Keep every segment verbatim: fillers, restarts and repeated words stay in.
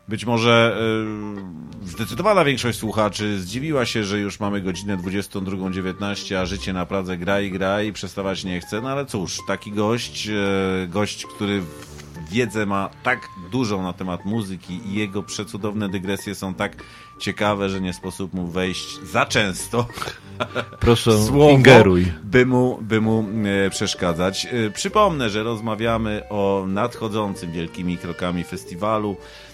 Być może yy, zdecydowana większość słuchaczy zdziwiła się, że już mamy godzinę dwudziestą drugą dziewiętnaście, a życie na Pradze gra i gra i przestawać nie chce. No ale cóż, taki gość, yy, gość, który wiedzę ma tak dużą na temat muzyki i jego przecudowne dygresje są tak ciekawe, że nie sposób mu wejść za często. Proszę, słowo, ingeruj. By mu, by mu e, przeszkadzać. E, przypomnę, że rozmawiamy o nadchodzącym wielkimi krokami festiwalu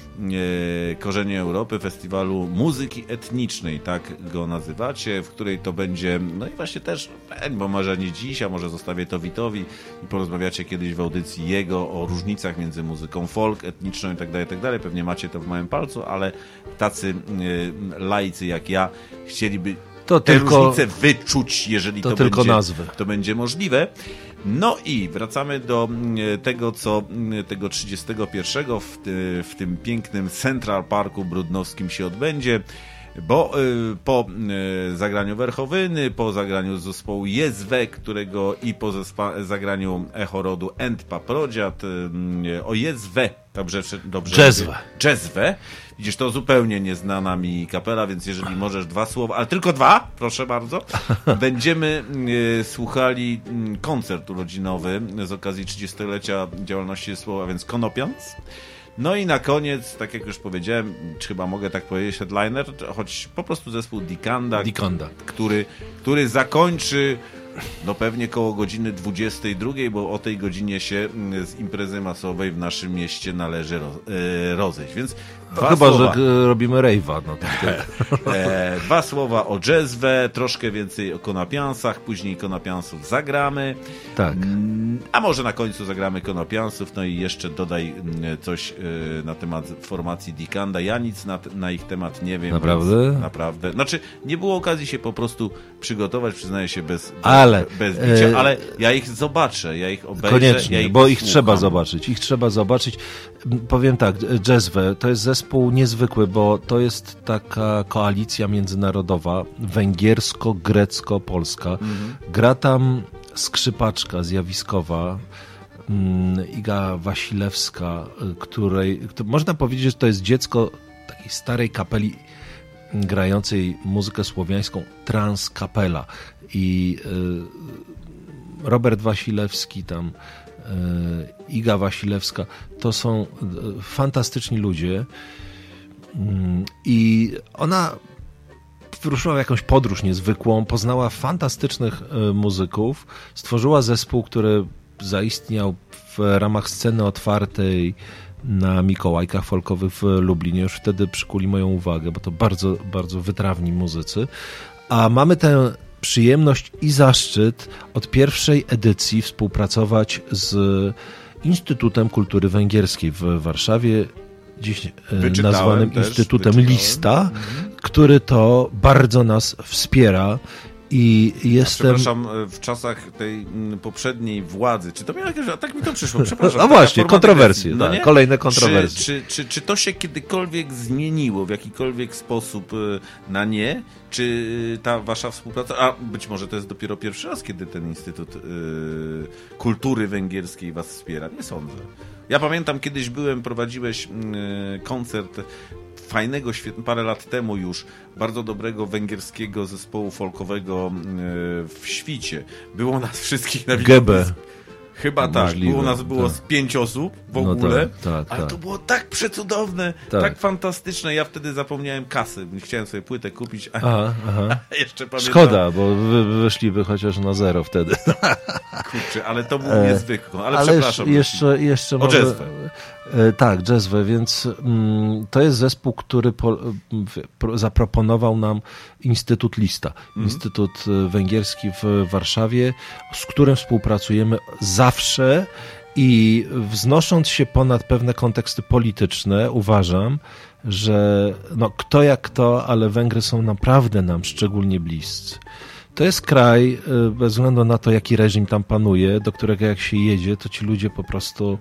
e, Korzenie Europy, festiwalu muzyki etnicznej, tak go nazywacie, w której to będzie, no i właśnie też, bo może nie dziś, a może zostawię to Witowi i porozmawiacie kiedyś w audycji jego o różnicach między muzyką folk, etniczną i tak dalej, tak dalej. Pewnie macie to w małym palcu, ale tacy e, laicy jak ja chcieliby to te tylko, różnice wyczuć, jeżeli to, to tylko będzie, nazwy. to będzie możliwe. No i wracamy do tego, co tego trzydziestego pierwszego w, w tym pięknym Central Parku Brudnowskim się odbędzie, bo y, po y, zagraniu Werchowyny, po zagraniu zespołu Jezwe, którego i po zespa- zagraniu Echorodu and Paprodziad, y, o Jezwe, dobrze, dobrze Jezwe. Jezwe. Widzisz, to zupełnie nieznana mi kapela, więc jeżeli możesz dwa słowa, ale tylko dwa, proszę bardzo, będziemy y, słuchali y, koncert urodzinowy z okazji trzydziestolecia działalności zespołu, a więc Konopians. No i na koniec, tak jak już powiedziałem, chyba mogę tak powiedzieć, headliner, choć po prostu zespół Dikanda, Dikanda. Który, który zakończy no pewnie koło godziny dwudziestej drugiej, bo o tej godzinie się z imprezy masowej w naszym mieście należy roz, e, rozejść. Więc dwa chyba, słowa. że robimy rejwa. No to e, dwa słowa o Jezwe, troszkę więcej o Konopiansach, później Konopiansów zagramy. Tak. A może na końcu zagramy Konopiansów, no i jeszcze dodaj coś e, na temat formacji Dikanda. Ja nic na, na ich temat nie wiem. Naprawdę? Naprawdę. Znaczy, nie było okazji się po prostu przygotować, przyznaję się bez, bez, ale, bez bicia, e... ale ja ich zobaczę, ja ich obejrzę. Koniecznie, ja ich bo ich słucham. trzeba zobaczyć. Ich trzeba zobaczyć. Powiem tak, Jezwe to jest zespół niezwykły, bo to jest taka koalicja międzynarodowa, węgiersko-grecko-polska. Mhm. Gra tam skrzypaczka zjawiskowa, Iga Wasilewska, której to można powiedzieć, że to jest dziecko takiej starej kapeli grającej muzykę słowiańską, Transkapela. I y, Robert Wasilewski tam, y, Iga Wasilewska, to są y, fantastyczni ludzie. Y, I ona wyruszyła w jakąś podróż niezwykłą, poznała fantastycznych y, muzyków, stworzyła zespół, który zaistniał w ramach sceny otwartej na Mikołajkach folkowych w Lublinie. Już wtedy przykuli moją uwagę, bo to bardzo, bardzo wytrawni muzycy. A mamy tę przyjemność i zaszczyt od pierwszej edycji współpracować z Instytutem Kultury Węgierskiej w Warszawie, dziś Wyczytałem nazwanym też, Instytutem wyczytałem. Lista, mhm. który to bardzo nas wspiera. I jestem... A przepraszam, w czasach tej poprzedniej władzy, czy to miało jakieś... A tak mi to przyszło, przepraszam. A właśnie, kontrowersje, no tak, kolejne kontrowersje. Czy, czy, czy, czy to się kiedykolwiek zmieniło w jakikolwiek sposób na nie? Czy ta wasza współpraca... A być może to jest dopiero pierwszy raz, kiedy ten Instytut yy, Kultury Węgierskiej was wspiera? Nie sądzę. Ja pamiętam, kiedyś byłem, prowadziłeś yy, koncert fajnego, świetnego, parę lat temu już, bardzo dobrego węgierskiego zespołu folkowego w Świcie. Było nas wszystkich na Gebę. Chyba tak. Możliwe, Było nas było tak. z pięć osób w No ogóle, tak, tak, ale tak. to było tak przecudowne, tak. tak fantastyczne. Ja wtedy zapomniałem kasy. Chciałem sobie płytę kupić, a aha, aha. jeszcze pamiętam. Szkoda, bo wy, wyszliby chociaż na zero wtedy. Kurczę, ale to było e, niezwykłe. Ale, ale przepraszam. Jeszcze, jeszcze o może... Jezwę. E, tak, Jezwę, więc mm, to jest zespół, który po, pro, zaproponował nam Instytut Lista. Mhm. Instytut Węgierski w Warszawie, z którym współpracujemy zawsze i wznosząc się ponad pewne konteksty polityczne, uważam, że no, kto jak kto, ale Węgry są naprawdę nam szczególnie bliscy. To jest kraj, bez względu na to, jaki reżim tam panuje, do którego jak się jedzie, to ci ludzie po prostu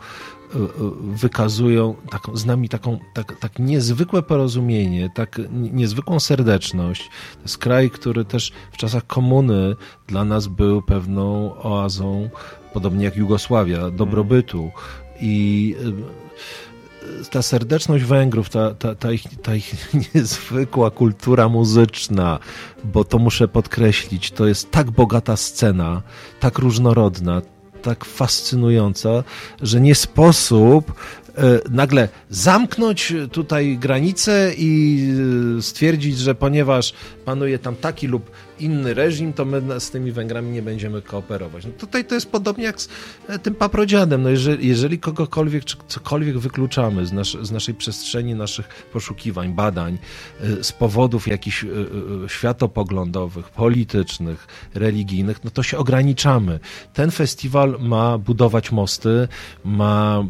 wykazują taką, z nami taką, tak, tak niezwykłe porozumienie, tak niezwykłą serdeczność. To jest kraj, który też w czasach komuny dla nas był pewną oazą, podobnie jak Jugosławia, dobrobytu. I ta serdeczność Węgrów, ta, ta, ta, ich, ta ich niezwykła kultura muzyczna, bo to muszę podkreślić, to jest tak bogata scena, tak różnorodna, tak fascynująca, że nie sposób nagle zamknąć tutaj granice i stwierdzić, że ponieważ panuje tam taki lub inny reżim, to my z tymi Węgrami nie będziemy kooperować. No tutaj to jest podobnie jak z tym paprodziadem. No jeżeli, jeżeli kogokolwiek czy cokolwiek wykluczamy z, nasz, z naszej przestrzeni, naszych poszukiwań, badań, z powodów jakichś światopoglądowych, politycznych, religijnych, no to się ograniczamy. Ten festiwal ma budować mosty, ma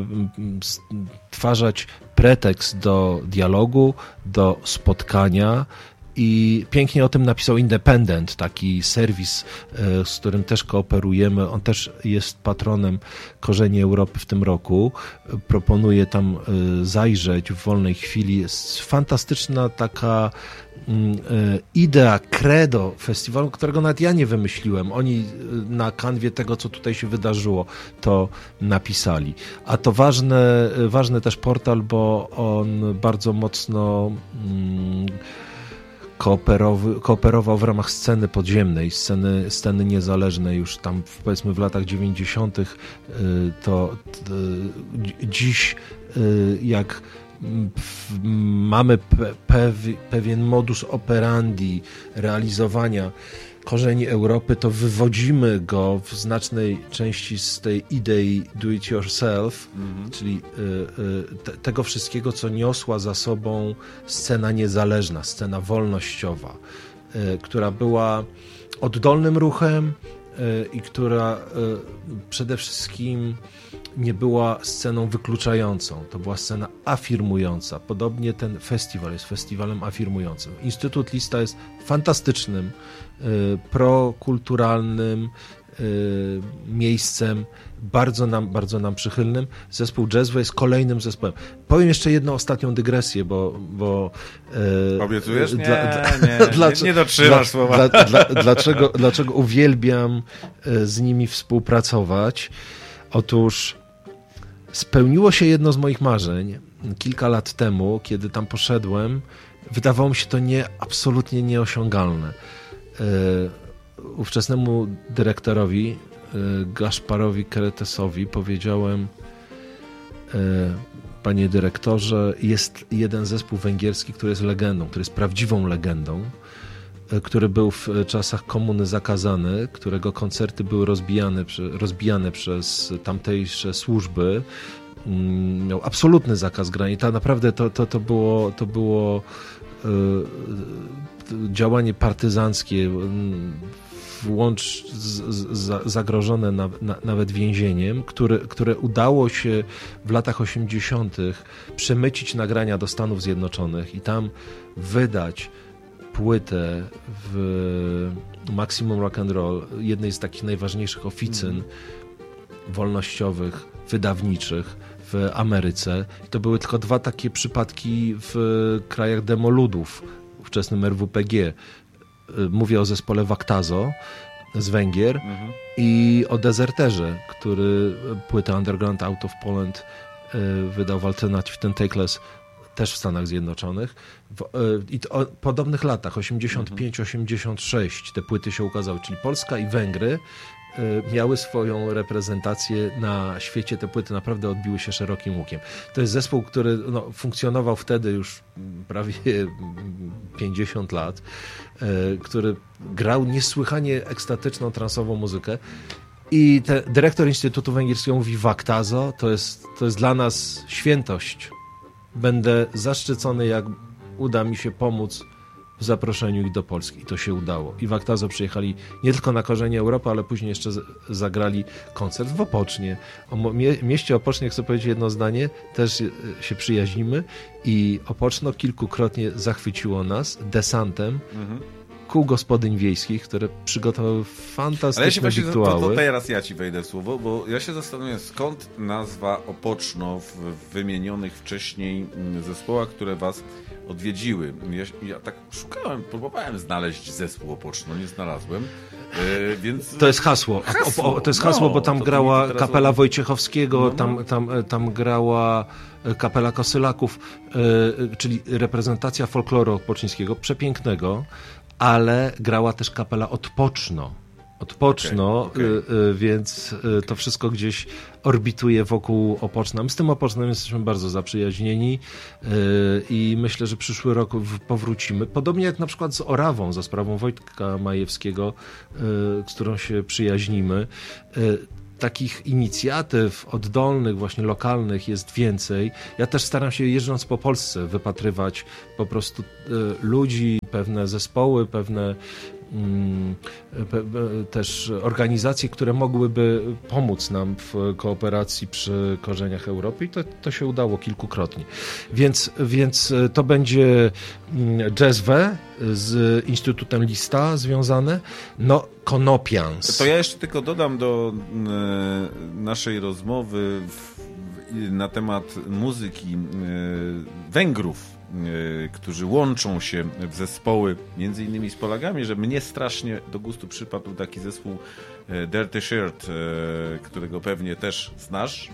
stwarzać pretekst do dialogu, do spotkania i pięknie o tym napisał Independent, taki serwis, z którym też kooperujemy. On też jest patronem Korzeni Europy w tym roku. Proponuje tam zajrzeć w wolnej chwili. Jest fantastyczna taka idea, credo festiwalu, którego nawet ja nie wymyśliłem. Oni na kanwie tego, co tutaj się wydarzyło, to napisali. A to ważne, ważny też portal, bo on bardzo mocno mm, kooperowy, kooperował w ramach sceny podziemnej, sceny, sceny niezależnej już tam powiedzmy w latach dziewięćdziesiątych. To, to dziś jak mamy pe, pewien modus operandi realizowania Korzeni Europy, to wywodzimy go w znacznej części z tej idei do it yourself, mm-hmm. czyli y, y, te, tego wszystkiego, co niosła za sobą scena niezależna, scena wolnościowa, y, która była oddolnym ruchem y, i która y, przede wszystkim nie była sceną wykluczającą, to była scena afirmująca. Podobnie ten festiwal jest festiwalem afirmującym. Instytut Lista jest fantastycznym, y, prokulturalnym y, miejscem, bardzo nam, bardzo nam przychylnym. Zespół Jazz jest kolejnym zespołem. Powiem jeszcze jedną ostatnią dygresję, bo... bo y, Obiecujesz? Nie, dla, nie, nie, dla, nie, nie dotrzymasz słowa. Dla, dla, dlaczego, dlaczego uwielbiam z nimi współpracować? Otóż spełniło się jedno z moich marzeń kilka lat temu, kiedy tam poszedłem. Wydawało mi się to nie, absolutnie nieosiągalne. Yy, ówczesnemu dyrektorowi, yy, Gaszparowi Keretesowi powiedziałem: yy, panie dyrektorze, jest jeden zespół węgierski, który jest legendą, który jest prawdziwą legendą, który był w czasach komuny zakazany, którego koncerty były rozbijane, rozbijane przez tamtejsze służby. Miał absolutny zakaz grania. To naprawdę to, to, to było, to było y, działanie partyzanckie, włącz z, z, zagrożone na, na, nawet więzieniem, które, które udało się w latach osiemdziesiątych przemycić nagrania do Stanów Zjednoczonych i tam wydać płytę w Maximum Rock and Roll, jednej z takich najważniejszych oficyn mm. wolnościowych, wydawniczych w Ameryce. I to były tylko dwa takie przypadki w krajach demoludów, ówczesnym R W P G. Mówię o zespole Waktazo z Węgier mm-hmm. i o Dezerterze, który płytę Underground Out of Poland wydał w Alternative Tentacles też w Stanach Zjednoczonych. W, i to, o podobnych latach, osiemdziesiąt pięć osiemdziesiąt sześć, te płyty się ukazały, czyli Polska i Węgry y, miały swoją reprezentację na świecie. Te płyty naprawdę odbiły się szerokim łukiem. To jest zespół, który no, funkcjonował wtedy już prawie pięćdziesiąt lat, y, który grał niesłychanie ekstatyczną, transową muzykę. I te, dyrektor Instytutu Węgierskiego mówi: Waktazo, to jest, to jest dla nas świętość. Będę zaszczycony, jak uda mi się pomóc w zaproszeniu ich do Polski. I to się udało. I Waktazo przyjechali nie tylko na Korzenie Europy, ale później jeszcze zagrali koncert w Opocznie. O mie- mieście Opocznie chcę powiedzieć jedno zdanie. Też się przyjaźnimy. I Opoczno kilkukrotnie zachwyciło nas desantem mhm. kół gospodyń wiejskich, które przygotowały fantastyczne Ale ja się właśnie, wirtuały. To, to teraz ja ci wejdę w słowo, bo ja się zastanawiam, skąd nazwa Opoczno w wymienionych wcześniej zespołach, które was odwiedziły. Ja, ja tak szukałem, próbowałem znaleźć zespół Opoczno, nie znalazłem. Yy, więc... To jest hasło. hasło. O, o, to jest hasło, no, bo tam grała kapela od... Wojciechowskiego, no, no. Tam, tam, tam grała kapela Kosylaków, yy, czyli reprezentacja folkloru odpoczyńskiego, przepięknego, ale grała też kapela Odpoczno. Odpoczno, okay, okay. Y, y, więc y, to wszystko gdzieś orbituje wokół Opoczna. My z tym Opocznem jesteśmy bardzo zaprzyjaźnieni y, i myślę, że przyszły rok w, powrócimy. Podobnie jak na przykład z Orawą, za sprawą Wojtka Majewskiego, y, z którą się przyjaźnimy. Y, Takich inicjatyw oddolnych, właśnie lokalnych jest więcej. Ja też staram się, jeżdżąc po Polsce, wypatrywać po prostu y, ludzi, pewne zespoły, pewne też organizacje, które mogłyby pomóc nam w kooperacji przy korzeniach Europy i to, to się udało kilkukrotnie. Więc, więc to będzie Jazz We z Instytutem Lista związane. No, Konopians. To ja jeszcze tylko dodam do e, naszej rozmowy w, na temat muzyki e, Węgrów, którzy łączą się w zespoły, między innymi z Polakami, że mnie strasznie do gustu przypadł taki zespół Dirty Shirt, którego pewnie też znasz.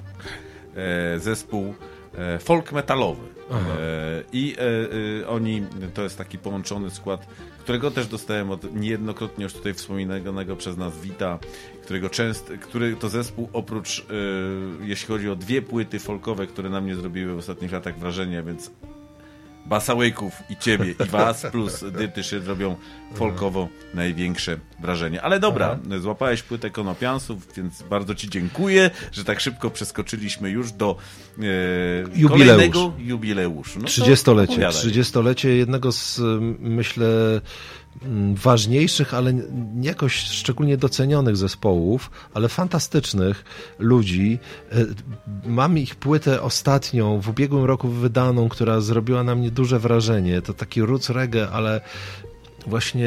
Zespół folk metalowy. Aha. I oni, to jest taki połączony skład, którego też dostałem od niejednokrotnie już tutaj wspominanego przez nas Wita, którego często, który to zespół oprócz, jeśli chodzi o dwie płyty folkowe, które na mnie zrobiły w ostatnich latach wrażenie, więc Basałyków i ciebie i was, plus Dirty Shirt robią folkowo największe wrażenie. Ale dobra, Aha. złapałeś płytę Konopiansów, więc bardzo ci dziękuję, że tak szybko przeskoczyliśmy już do e, Jubileusz. kolejnego jubileuszu. No trzydziestolecie. trzydziestolecie jednego z, myślę, ważniejszych, ale nie jakoś szczególnie docenionych zespołów, ale fantastycznych ludzi. Mam ich płytę ostatnią, w ubiegłym roku wydaną, która zrobiła na mnie duże wrażenie. To taki roots reggae, ale właśnie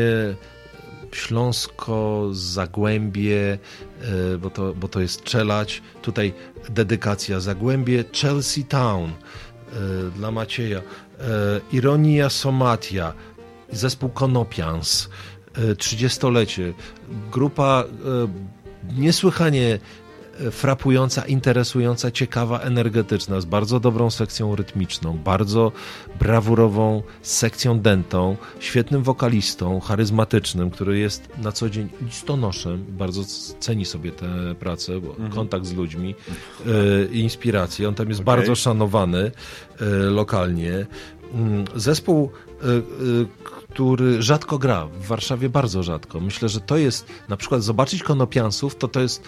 Śląsko, Zagłębie, bo to, bo to jest Czelać. Tutaj dedykacja Zagłębie, Chelsea Town dla Macieja. Ironia Somatia, zespół Konopians, trzydziestolecie. Grupa niesłychanie frapująca, interesująca, ciekawa, energetyczna, z bardzo dobrą sekcją rytmiczną, bardzo brawurową sekcją dentą, świetnym wokalistą, charyzmatycznym, który jest na co dzień listonoszem, bardzo ceni sobie tę pracę, bo mhm. kontakt z ludźmi i e, inspirację. On tam jest okay. bardzo szanowany e, lokalnie. Zespół, e, e, który rzadko gra, w Warszawie bardzo rzadko. Myślę, że to jest, na przykład zobaczyć Konopiansów, to to jest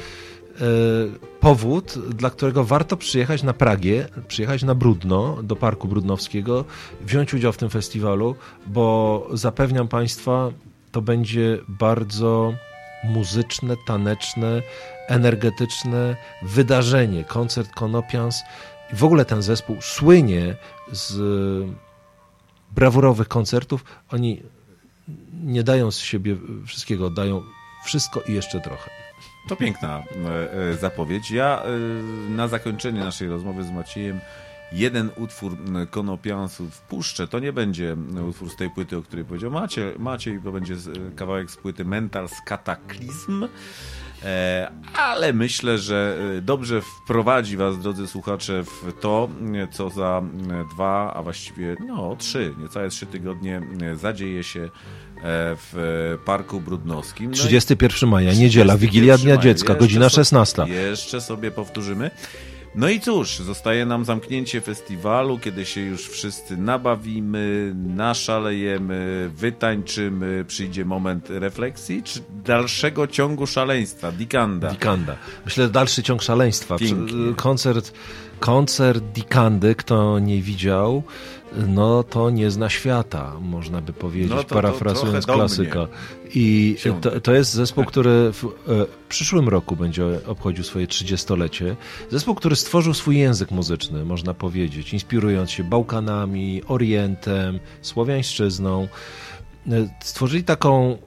powód, dla którego warto przyjechać na Pragię, przyjechać na Brudno, do Parku Brudnowskiego, wziąć udział w tym festiwalu, bo zapewniam Państwa, to będzie bardzo muzyczne, taneczne, energetyczne wydarzenie, koncert Konopians. I w ogóle ten zespół słynie z brawurowych koncertów. Oni nie dają z siebie wszystkiego, dają wszystko i jeszcze trochę. To piękna e, zapowiedź. Ja e, na zakończenie naszej rozmowy z Maciejem jeden utwór Konopiansów wpuszczę. To nie będzie utwór z tej płyty, o której powiedział Maciej, Maciej to będzie kawałek z płyty Mentals Cataclysm. E, ale myślę, że dobrze wprowadzi was, drodzy słuchacze, w to, co za dwa, a właściwie no trzy, niecałe trzy tygodnie zadzieje się w Parku Brudnowskim. No trzydziestego pierwszego maja, niedziela, Wigilia Dnia Dziecka, godzina szesnasta. Jeszcze sobie powtórzymy. No i cóż, zostaje nam zamknięcie festiwalu, kiedy się już wszyscy nabawimy, naszalejemy, wytańczymy, przyjdzie moment refleksji, czy dalszego ciągu szaleństwa, Dikanda. Dikanda. Myślę, dalszy ciąg szaleństwa. Pięknie. Koncert, koncert Dikandy, kto nie widział, no to nie zna świata, można by powiedzieć, no to, to parafrazując klasyka. I to, to jest zespół, który w e, przyszłym roku będzie obchodził swoje trzydziestolecie. Zespół, który stworzył swój język muzyczny, można powiedzieć, inspirując się Bałkanami, Orientem, słowiańszczyzną. Stworzyli taką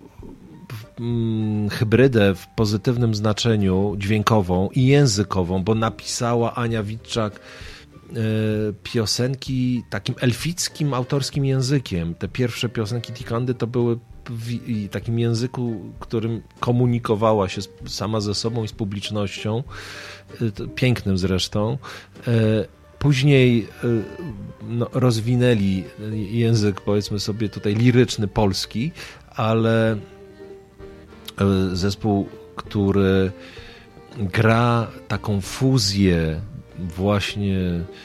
mm, hybrydę w pozytywnym znaczeniu dźwiękową i językową, bo napisała Ania Witczak piosenki takim elfickim, autorskim językiem. Te pierwsze piosenki Tikandy to były w takim języku, którym komunikowała się sama ze sobą i z publicznością, pięknym zresztą. Później no, rozwinęli język, powiedzmy sobie tutaj liryczny, polski, ale zespół, który gra taką fuzję właśnie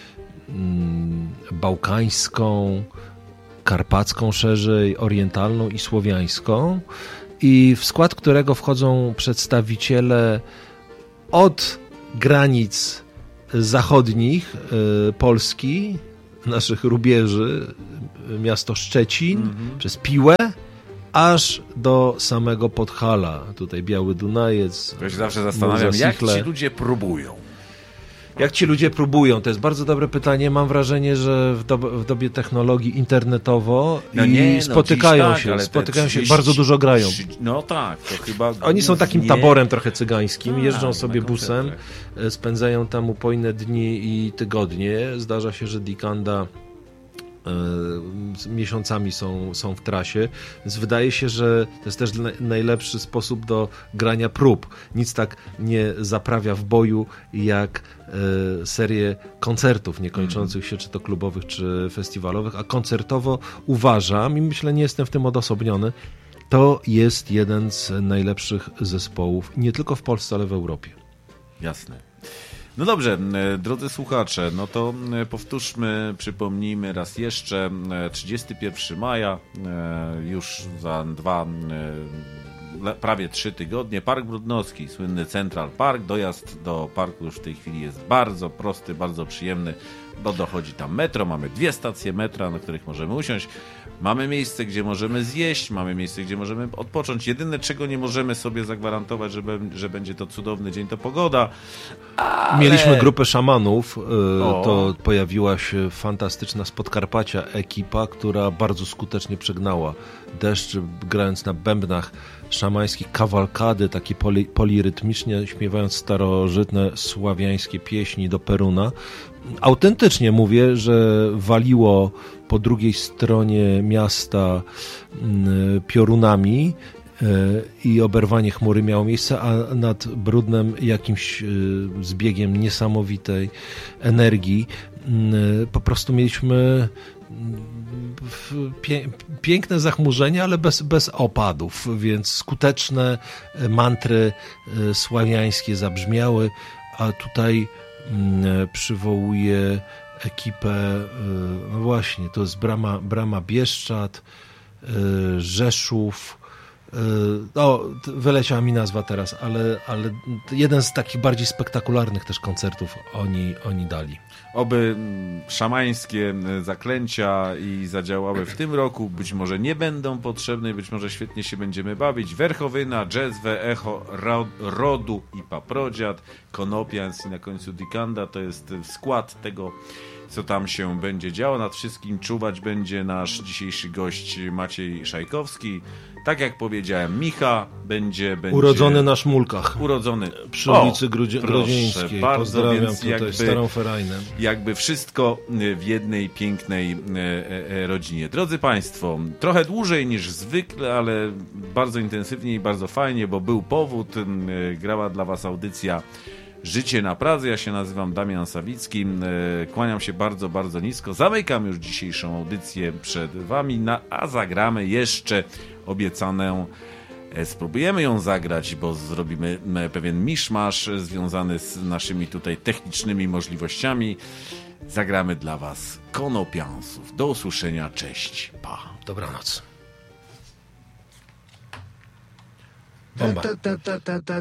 bałkańską, karpacką szerzej, orientalną i słowiańską, i w skład którego wchodzą przedstawiciele od granic zachodnich Polski, naszych rubieży, miasto Szczecin, mm-hmm. przez Piłę, aż do samego Podhala. Tutaj Biały Dunajec. Ja się zawsze zastanawiam, jak ci ludzie próbują. Jak ci ludzie próbują? To jest bardzo dobre pytanie. Mam wrażenie, że w, dob- w dobie technologii internetowo no i nie, spotykają no, się, tak, spotykają trzydzieści, się, bardzo dużo grają. No tak, to chyba... Oni są takim nie... taborem trochę cygańskim, tak, jeżdżą sobie busem, spędzają tam upojne dni i tygodnie. Zdarza się, że Dikanda miesiącami są, są w trasie, więc wydaje się, że to jest też najlepszy sposób do grania prób. Nic tak nie zaprawia w boju jak e, serię koncertów niekończących się, czy to klubowych, czy festiwalowych, a koncertowo uważam, i myślę, nie jestem w tym odosobniony, to jest jeden z najlepszych zespołów, nie tylko w Polsce, ale w Europie. Jasne. No dobrze, drodzy słuchacze, no to powtórzmy, przypomnijmy raz jeszcze, trzydziestego pierwszego maja, już za dwa, prawie trzy tygodnie, Park Brudnowski, słynny Central Park. Dojazd do parku już w tej chwili jest bardzo prosty, bardzo przyjemny, bo dochodzi tam metro, mamy dwie stacje metra, na których możemy usiąść. Mamy miejsce, gdzie możemy zjeść, mamy miejsce, gdzie możemy odpocząć. Jedyne, czego nie możemy sobie zagwarantować, że, be, że będzie to cudowny dzień, to pogoda. Ale... Mieliśmy grupę szamanów, to pojawiła się fantastyczna z Podkarpacia ekipa, która bardzo skutecznie przegnała deszcz, grając na bębnach szamańskich, kawalkady, takie poli, polirytmicznie, śpiewając starożytne sławiańskie pieśni do Peruna. Autentycznie mówię, że waliło po drugiej stronie miasta piorunami i oberwanie chmury miało miejsce, a nad Brudnem jakimś zbiegiem niesamowitej energii po prostu mieliśmy pie- piękne zachmurzenie, ale bez, bez opadów, więc skuteczne mantry sławiańskie zabrzmiały, a tutaj przywołuje ekipę, no właśnie, to jest Brama, Brama Bieszczad, Rzeszów, no, wyleciała mi nazwa teraz, ale, ale jeden z takich bardziej spektakularnych też koncertów oni, oni dali. Oby szamańskie zaklęcia i zadziałały w tym roku, być może nie będą potrzebne, być może świetnie się będziemy bawić. Werchowyna, Jazzwe, Echo, Rodu i Paprodziad, Konopians i na końcu Dikanda. To jest skład tego, co tam się będzie działo. Nad wszystkim czuwać będzie nasz dzisiejszy gość Maciej Szajkowski. Tak jak powiedziałem, Micha będzie... będzie urodzony na Szmulkach. Urodzony przy ulicy Grudzie- Grodzieńskiej. Pozdrawiam tutaj jakby, starą Ferajnę. Jakby wszystko w jednej pięknej rodzinie. Drodzy Państwo, trochę dłużej niż zwykle, ale bardzo intensywnie i bardzo fajnie, bo był powód. Grała dla Was audycja Życie na Pradze. Ja się nazywam Damian Sawicki. Kłaniam się bardzo, bardzo nisko. Zamykam już dzisiejszą audycję przed Wami, a zagramy jeszcze obiecanę. Spróbujemy ją zagrać, bo zrobimy pewien miszmasz związany z naszymi tutaj technicznymi możliwościami. Zagramy dla Was Konopiansów. Do usłyszenia. Cześć. Pa. Dobranoc. Bomba.